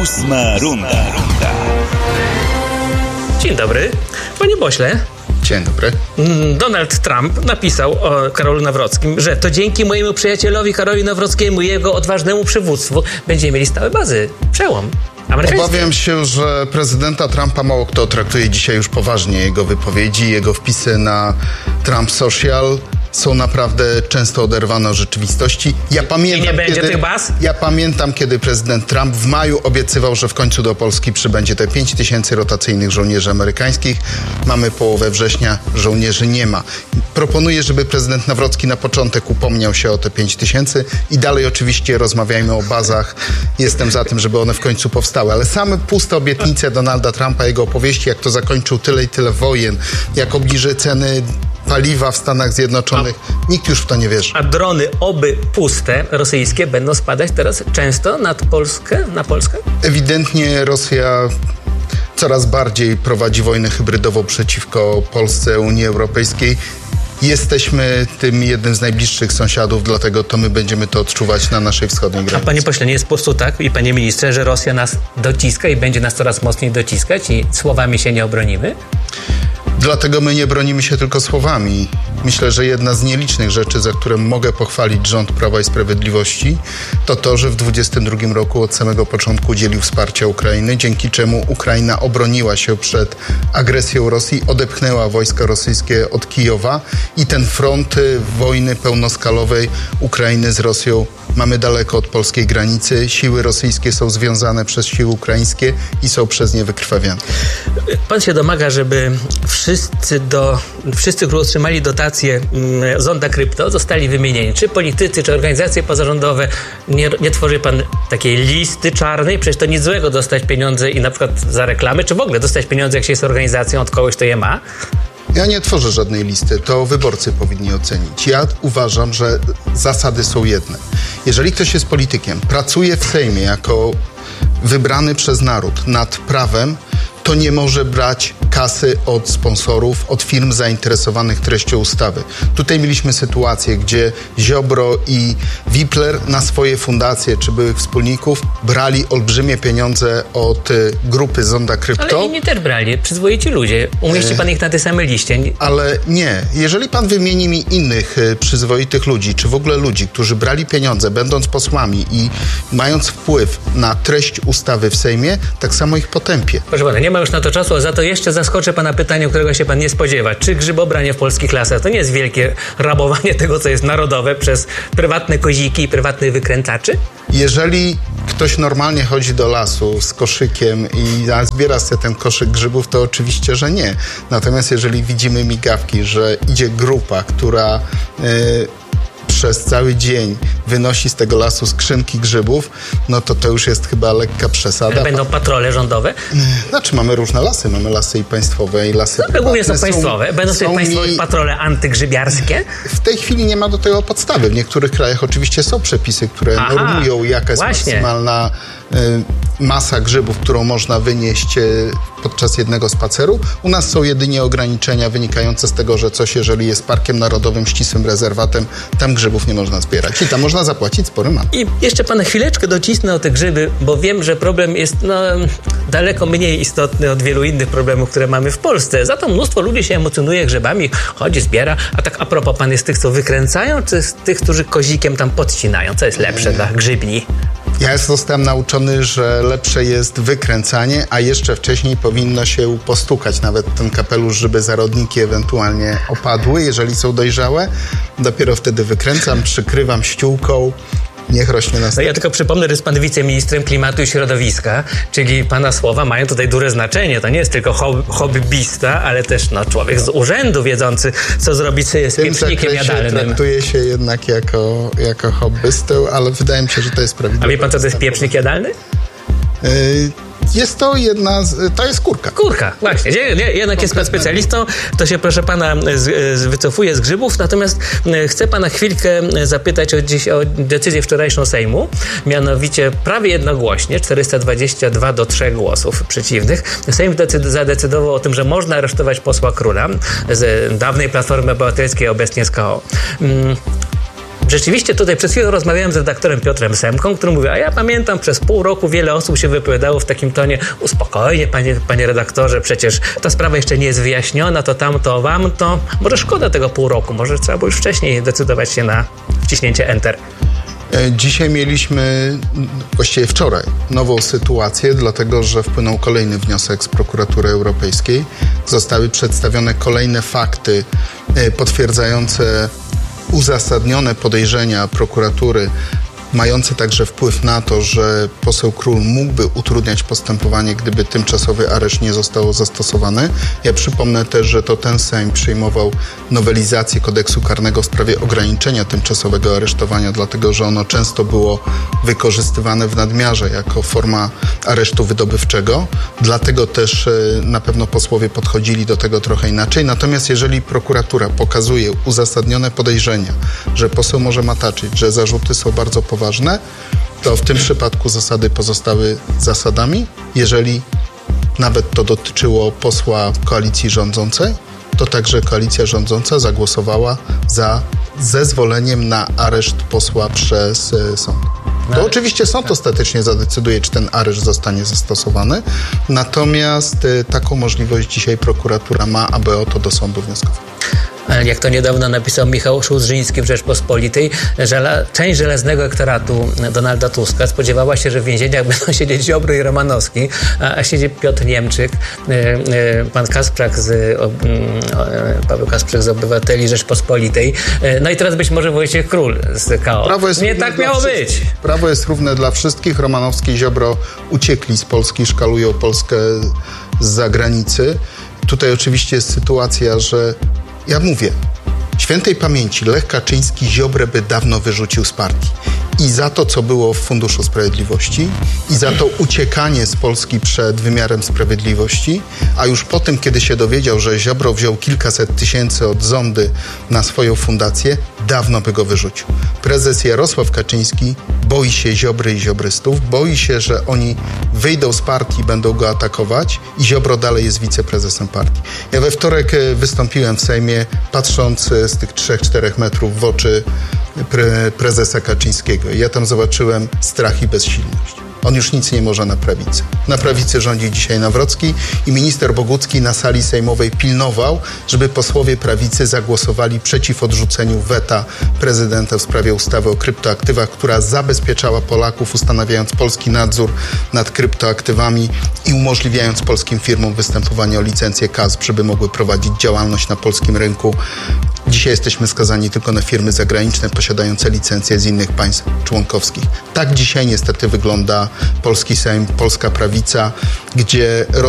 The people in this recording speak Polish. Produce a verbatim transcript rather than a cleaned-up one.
Ósma runda. Dzień dobry. Panie pośle. Dzień dobry. Donald Trump napisał o Karolu Nawrockim, że to dzięki mojemu przyjacielowi Karolowi Nawrockiemu i jego odważnemu przywództwu będziemy mieli stałe bazy. Przełom. Obawiam się, że prezydenta Trumpa mało kto traktuje dzisiaj już poważnie. Jego wypowiedzi, jego wpisy na Trump Social są naprawdę często oderwane od rzeczywistości. Ja pamiętam, I nie będzie kiedy, tych baz? Ja pamiętam, kiedy prezydent Trump w maju obiecywał, że w końcu do Polski przybędzie te pięć tysięcy rotacyjnych żołnierzy amerykańskich. Mamy połowę września, żołnierzy nie ma. Proponuję, żeby prezydent Nawrocki na początek upomniał się o te pięć tysięcy i dalej oczywiście rozmawiajmy o bazach. Jestem za tym, żeby one w końcu powstały. Ale same puste obietnice Donalda Trumpa, jego opowieści, jak to zakończył tyle i tyle wojen, jak obniży ceny paliwa w Stanach Zjednoczonych. Nikt już w to nie wierzy. A drony, oby puste, rosyjskie, będą spadać teraz często nad Polskę, na Polskę? Ewidentnie Rosja coraz bardziej prowadzi wojnę hybrydową przeciwko Polsce, Unii Europejskiej. Jesteśmy tym jednym z najbliższych sąsiadów, dlatego to my będziemy to odczuwać na naszej wschodniej granicy. A panie pośle, nie jest po prostu tak, i panie ministrze, że Rosja nas dociska i będzie nas coraz mocniej dociskać i słowami się nie obronimy? Dlatego my nie bronimy się tylko słowami. Myślę, że jedna z nielicznych rzeczy, za które mogę pochwalić rząd Prawa i Sprawiedliwości, to to, że w dwudziestym drugim roku od samego początku udzielił wsparcia Ukrainy, dzięki czemu Ukraina obroniła się przed agresją Rosji, odepchnęła wojska rosyjskie od Kijowa i ten front wojny pełnoskalowej Ukrainy z Rosją mamy daleko od polskiej granicy. Siły rosyjskie są związane przez siły ukraińskie i są przez nie wykrwawiane. Pan się domaga, żeby wszyscy, do, wszyscy którzy otrzymali dotacje mm, Zonda Krypto, zostali wymienieni. Czy politycy, czy organizacje pozarządowe. Nie, nie tworzy pan takiej listy czarnej? Przecież to nic złego dostać pieniądze i na przykład za reklamy, czy w ogóle dostać pieniądze, jak się jest organizacją od kogoś, kto je ma? Ja nie tworzę żadnej listy, to wyborcy powinni ocenić. Ja uważam, że zasady są jedne. Jeżeli ktoś jest politykiem, pracuje w Sejmie jako wybrany przez naród nad prawem, to nie może brać kasy od sponsorów, od firm zainteresowanych treścią ustawy. Tutaj mieliśmy sytuację, gdzie Ziobro i Wipler na swoje fundacje czy byłych wspólników brali olbrzymie pieniądze od y, grupy Zonda Krypto. Ale inni też brali, przyzwoici ludzie. Umieści pan ich na tej samej liście. Ale nie. Jeżeli pan wymieni mi innych y, przyzwoitych ludzi, czy w ogóle ludzi, którzy brali pieniądze, będąc posłami i mając wpływ na treść ustawy w Sejmie, tak samo ich potępię. Proszę pana, nie ma już na to czasu, a za to jeszcze zaskoczę pana pytaniem, którego się pan nie spodziewa. Czy grzybobranie w polskich lasach to nie jest wielkie rabowanie tego, co jest narodowe przez prywatne koziki i prywatnych wykręcaczy? Jeżeli ktoś normalnie chodzi do lasu z koszykiem i zbiera sobie ten koszyk grzybów, to oczywiście, że nie. Natomiast jeżeli widzimy migawki, że idzie grupa, która Yy, przez cały dzień wynosi z tego lasu skrzynki grzybów, no to to już jest chyba lekka przesada. Ale będą patrole rządowe? Znaczy mamy różne lasy. Mamy lasy i państwowe, i lasy prywatne. Głównie są państwowe. Będą sobie państwowe mi... patrole antygrzybiarskie? W tej chwili nie ma do tego podstawy. W niektórych krajach oczywiście są przepisy, które Aha, normują, jaka jest właśnie. maksymalna y, masa grzybów, którą można wynieść y, podczas jednego spaceru. U nas są jedynie ograniczenia wynikające z tego, że coś, jeżeli jest parkiem narodowym, ścisłym rezerwatem, tam grzybów nie można zbierać. I tam można zapłacić spory mandat. I jeszcze pan chwileczkę docisnę o te grzyby, bo wiem, że problem jest no, daleko mniej istotny od wielu innych problemów, które mamy w Polsce. Za to mnóstwo ludzi się emocjonuje grzybami, chodzi, zbiera. A tak a propos, pan jest z tych, co wykręcają, czy z tych, którzy kozikiem tam podcinają? Co jest lepsze dla grzybni? Ja zostałem nauczony, że lepsze jest wykręcanie, a jeszcze wcześniej powinno się postukać nawet ten kapelusz, żeby zarodniki ewentualnie opadły, jeżeli są dojrzałe. Dopiero wtedy wykręcam, przykrywam ściółką. Niech rośnie na no ja tylko przypomnę, że jest pan wiceministrem klimatu i środowiska, czyli pana słowa mają tutaj duże znaczenie. To nie jest tylko hob- hobbyista, ale też no, człowiek z urzędu wiedzący, co zrobić z piecznikiem jadalnym. Traktuje się jednak jako, jako hobbystę, ale wydaje mi się, że to jest prawidłowe. A wie pan, co to jest piecznik jadalny? Yy... Jest to jedna, z, to jest kurka. Kurka, właśnie. Jednak jest pan specjalistą, to się proszę pana z, z, wycofuje z grzybów, natomiast chcę pana chwilkę zapytać o, dziś, o decyzję wczorajszą Sejmu, mianowicie prawie jednogłośnie, czterysta dwadzieścia dwa do trzech głosów przeciwnych. Sejm decyd- zadecydował o tym, że można aresztować posła Króla z dawnej Platformy Obywatelskiej, obecnie z K O. Rzeczywiście tutaj przed chwilą rozmawiałem z redaktorem Piotrem Semką, który mówił, a ja pamiętam, przez pół roku wiele osób się wypowiadało w takim tonie, uspokojnie, panie, panie redaktorze, przecież ta sprawa jeszcze nie jest wyjaśniona, to tamto, wam to. Może szkoda tego pół roku, może trzeba było już wcześniej decydować się na wciśnięcie Enter. Dzisiaj mieliśmy, właściwie wczoraj, nową sytuację, dlatego że wpłynął kolejny wniosek z Prokuratury Europejskiej. Zostały przedstawione kolejne fakty potwierdzające uzasadnione podejrzenia prokuratury, mające także wpływ na to, że poseł Król mógłby utrudniać postępowanie, gdyby tymczasowy areszt nie został zastosowany. Ja przypomnę też, że to ten Sejm przyjmował nowelizację kodeksu karnego w sprawie ograniczenia tymczasowego aresztowania, dlatego że ono często było wykorzystywane w nadmiarze jako forma aresztu wydobywczego. Dlatego też na pewno posłowie podchodzili do tego trochę inaczej. Natomiast jeżeli prokuratura pokazuje uzasadnione podejrzenia, że poseł może mataczyć, że zarzuty są bardzo poważne, ważne, to w tym przypadku zasady pozostały zasadami. Jeżeli nawet to dotyczyło posła koalicji rządzącej, to także koalicja rządząca zagłosowała za zezwoleniem na areszt posła przez sąd. To oczywiście sąd ostatecznie zadecyduje, czy ten areszt zostanie zastosowany, natomiast taką możliwość dzisiaj prokuratura ma, aby o to do sądu wnioskować. Jak to niedawno napisał Michał Szłudrzyński w Rzeczpospolitej, że część żelaznego elektoratu Donalda Tuska spodziewała się, że w więzieniach będą siedzieć Ziobro i Romanowski, a siedzi Piotr Niemczyk, pan Kasprzak z, Paweł Kasprzak z Obywateli Rzeczpospolitej, no i teraz być może Wojciech Król z K O. Prawo jest Nie tak miało być. Prawo jest równe dla wszystkich. Romanowski i Ziobro uciekli z Polski, szkalują Polskę z zagranicy. Tutaj oczywiście jest sytuacja, że ja mówię, świętej pamięci Lech Kaczyński Ziobrę by dawno wyrzucił z partii. I za to, co było w Funduszu Sprawiedliwości, i za to uciekanie z Polski przed wymiarem sprawiedliwości, a już po tym, kiedy się dowiedział, że Ziobro wziął kilkaset tysięcy od Zondy na swoją fundację, dawno by go wyrzucił. Prezes Jarosław Kaczyński boi się Ziobry i ziobrystów, boi się, że oni wyjdą z partii, będą go atakować i Ziobro dalej jest wiceprezesem partii. Ja we wtorek wystąpiłem w Sejmie, patrząc z tych trzech czterech metrów w oczy pre prezesa Kaczyńskiego. Ja tam zobaczyłem strach i bezsilność. On już nic nie może na prawicy. Na prawicy rządzi dzisiaj Nawrocki i minister Bogucki na sali sejmowej pilnował, żeby posłowie prawicy zagłosowali przeciw odrzuceniu weta prezydenta w sprawie ustawy o kryptoaktywach, która zabezpieczała Polaków, ustanawiając polski nadzór nad kryptoaktywami i umożliwiając polskim firmom występowanie o licencję K A S P, żeby mogły prowadzić działalność na polskim rynku. Dzisiaj jesteśmy skazani tylko na firmy zagraniczne posiadające licencje z innych państw członkowskich. Tak dzisiaj niestety wygląda polski Sejm, polska prawica, gdzie roz